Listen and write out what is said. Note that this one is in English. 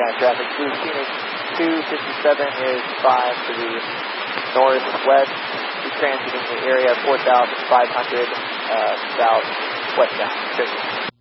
southbound traffic to Phoenix 257 is 5 to the northwest. He's transiting the area 4,500 southwestbound.